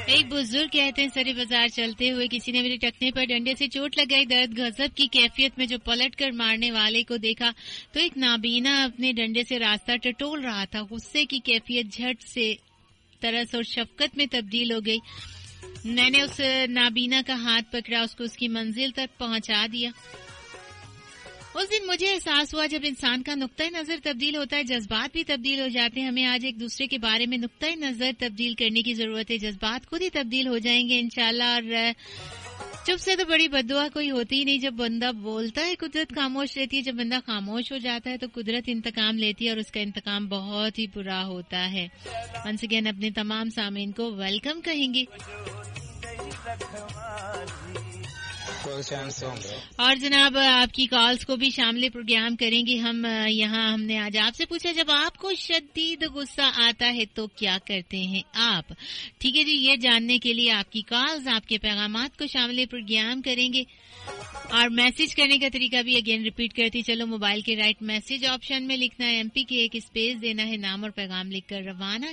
ایک بزرگ کہتے ہیں سری بازار چلتے ہوئے کسی نے میرے ٹخنے پر ڈنڈے سے چوٹ لگائی. درد غضب کی کیفیت میں جو پلٹ کر مارنے والے کو دیکھا تو ایک نابینا اپنے ڈنڈے سے راستہ ٹٹول رہا تھا. غصے کی کیفیت جھٹ سے ترس اور شفقت میں تبدیل ہو گئی. میں نے اس نابینا کا ہاتھ پکڑا, اس کو اس کی منزل تک پہنچا دیا. اس دن مجھے احساس ہوا جب انسان کا نقطۂ نظر تبدیل ہوتا ہے جذبات بھی تبدیل ہو جاتے ہیں. ہمیں آج ایک دوسرے کے بارے میں نقطۂ نظر تبدیل کرنے کی ضرورت ہے. جذبات خود ہی تبدیل ہو جائیں گے انشاءاللہ. اور چپ سے تو بڑی بددعا کوئی ہوتی ہی نہیں. جب بندہ بولتا ہے قدرت خاموش رہتی ہے, جب بندہ خاموش ہو جاتا ہے تو قدرت انتقام لیتی ہے اور اس کا انتقام بہت ہی برا ہوتا ہے. ونس اگین اپنے تمام سامعین کو ویلکم کہیں گے. اور جناب آپ کی کالز کو بھی شامل پروگرام کریں گے ہم. ہم نے آج آپ سے پوچھا جب آپ کو شدید غصہ آتا ہے تو کیا کرتے ہیں آپ. ٹھیک ہے جی, یہ جاننے کے لیے آپ کی کالز آپ کے پیغامات کو شامل پروگرام کریں گے. اور میسج کرنے کا طریقہ بھی اگین ریپیٹ کرتی چلو. موبائل کے رائٹ میسج آپشن میں لکھنا ہے MP کے ایک اسپیس دینا ہے, نام اور پیغام لکھ کر روانہ